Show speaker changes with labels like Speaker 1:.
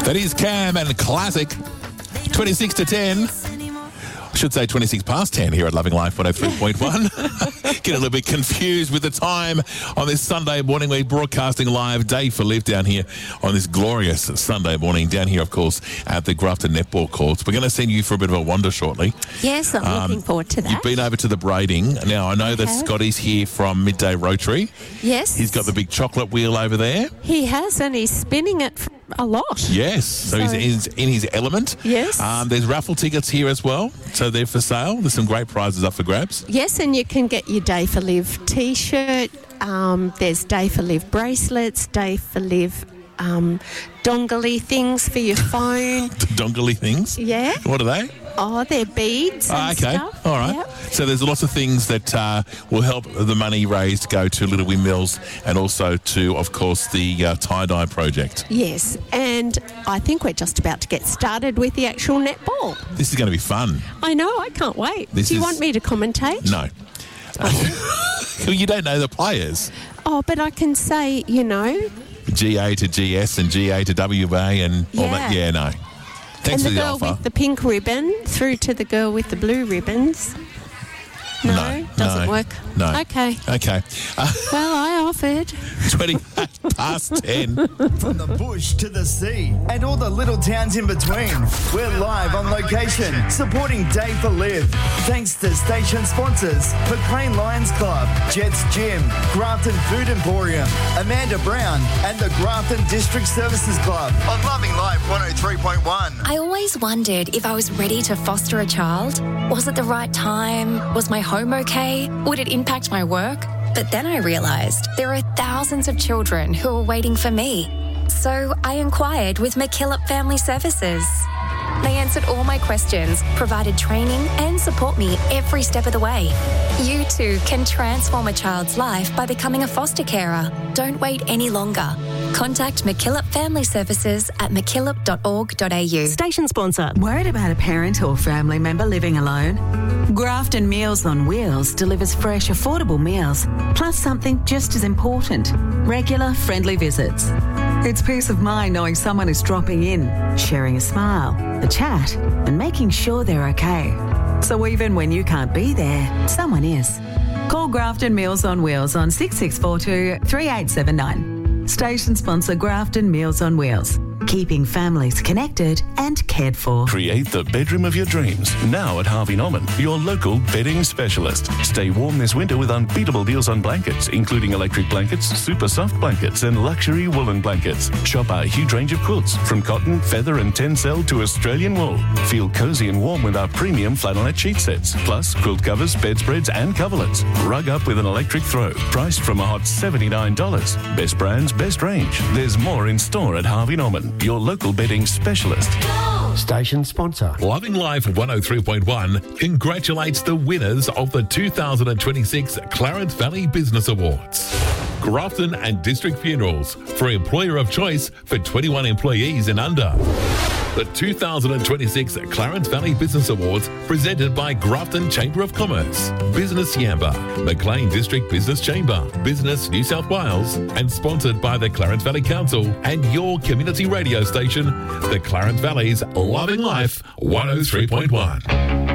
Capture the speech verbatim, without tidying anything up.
Speaker 1: That is Cam and Classic. twenty-six to ten. I should say twenty-six past ten here at Loving Life one oh three point one. Get a little bit confused with the time on this Sunday morning. We're broadcasting live day for Live down here on this glorious Sunday morning. Down here, of course, at the Grafton Netball Courts. We're going to send you for a bit of a wander shortly.
Speaker 2: Yes, I'm um, looking forward to that.
Speaker 1: You've been over to the braiding. Now, I know that
Speaker 2: have.
Speaker 1: Scotty's here from Midday Rotary.
Speaker 2: Yes.
Speaker 1: He's got the big chocolate wheel over there.
Speaker 2: He has, and he's spinning it for a lot.
Speaker 1: Yes, so, so he's in, in his element.
Speaker 2: Yes.
Speaker 1: Um, there's raffle tickets here as well, so they're for sale. There's some great prizes up for grabs.
Speaker 2: Yes, and you can get your Day for Live T-shirt. Um, there's Day for Live bracelets, Day for Live um, dongly things for your phone.
Speaker 1: Dongly things?
Speaker 2: Yeah.
Speaker 1: What are they?
Speaker 2: Oh, they're beads and
Speaker 1: oh, okay.
Speaker 2: stuff.
Speaker 1: All right.
Speaker 2: Yep.
Speaker 1: So there's lots of things that uh, will help the money raised go to Little Windmills and also to, of course, the uh, tie-dye project.
Speaker 2: Yes, and I think we're just about to get started with the actual netball.
Speaker 1: This is going to be fun.
Speaker 2: I know, I can't wait.
Speaker 1: This
Speaker 2: Do you
Speaker 1: is...
Speaker 2: want me to commentate?
Speaker 1: No. Oh. You don't know the players.
Speaker 2: Oh, but I can say, you know...
Speaker 1: G A to G S and G A to W A and all
Speaker 2: yeah.
Speaker 1: that. Yeah, no. Thanks
Speaker 2: and
Speaker 1: for
Speaker 2: the
Speaker 1: the
Speaker 2: girl
Speaker 1: offer.
Speaker 2: with the pink ribbon through to the girl with the blue ribbons. No,
Speaker 1: no
Speaker 2: doesn't
Speaker 1: no,
Speaker 2: work.
Speaker 1: No.
Speaker 2: Okay.
Speaker 1: Okay. Uh,
Speaker 2: well, I offered.
Speaker 1: twenty-eight past ten.
Speaker 3: From the bush to the sea and all the little towns in between, we're live on location, supporting Day for Live. Thanks to station sponsors, McLean Lions Club, Jets Gym, Grafton Food Emporium, Amanda Brown, and the Grafton District Services Club on Loving Life one oh three point one.
Speaker 4: I always wondered if I was ready to foster a child. Was it the right time? Was my home okay? Would it impact my work? But then I realised there are thousands of children who are waiting for me. So I inquired with McKillop Family Services. They answered all my questions, provided training and support me every step of the way. You too can transform a child's life by becoming a foster carer. Don't wait any longer. Contact McKillop Family Services at mckillop dot org dot a u.
Speaker 5: Station sponsor. Worried about a parent or family member living alone? Grafton Meals on Wheels delivers fresh, affordable meals, plus something just as important, regular, friendly visits. It's peace of mind knowing someone is dropping in, sharing a smile, a chat, and making sure they're okay. So even when you can't be there, someone is. Call Grafton Meals on Wheels on six six four two, three eight seven nine. Station sponsor Grafton Meals on Wheels. Keeping families connected and cared for.
Speaker 6: Create the bedroom of your dreams. Now at Harvey Norman, your local bedding specialist. Stay warm this winter with unbeatable deals on blankets, including electric blankets, super soft blankets, and luxury woolen blankets. Shop our huge range of quilts, from cotton, feather, and tencel to Australian wool. Feel cozy and warm with our premium flannelette sheet sets, plus quilt covers, bedspreads, and coverlets. Rug up with an electric throw, priced from a hot seventy-nine dollars. Best brands, best range. There's more in store at Harvey Norman, your local bedding specialist.
Speaker 7: Station sponsor.
Speaker 1: Loving Life one oh three point one congratulates the winners of the two thousand twenty-six Clarence Valley Business Awards. Grafton and District Funerals for Employer of Choice for twenty-one employees and under. The two thousand twenty-six Clarence Valley Business Awards presented by Grafton Chamber of Commerce, Business Yamba, McLean District Business Chamber, Business New South Wales, and sponsored by the Clarence Valley Council and your community radio station, the Clarence Valley's Loving Life one oh three point one.